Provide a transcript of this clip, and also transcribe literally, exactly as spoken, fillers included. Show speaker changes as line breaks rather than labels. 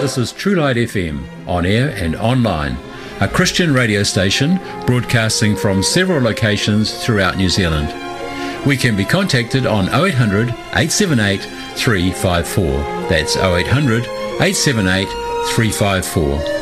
This is True Light F M, on air and online, a Christian radio station broadcasting from several locations throughout New Zealand. We can be contacted on oh eight hundred, eight seven eight, three five four. That's oh eight hundred, eight seven eight, three five four.